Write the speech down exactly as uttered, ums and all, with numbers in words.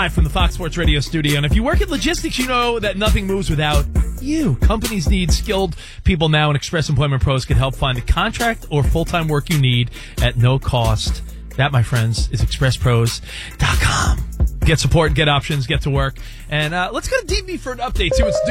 Live from the Fox Sports Radio studio. And if you work in logistics, you know that nothing moves without you. Companies need skilled people now, and Express Employment Pros can help find the contract or full-time work you need at no cost. That, my friends, is express pros dot com. Get support, get options, get to work. And uh, let's go to D B for an update. See what's doing.